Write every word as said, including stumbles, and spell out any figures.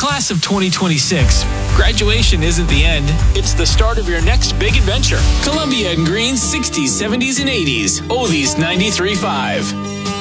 Class of twenty twenty-six, graduation isn't the end. It's the start of your next big adventure. Columbia and Green's sixties, seventies, and eighties. Oldies ninety-three point five.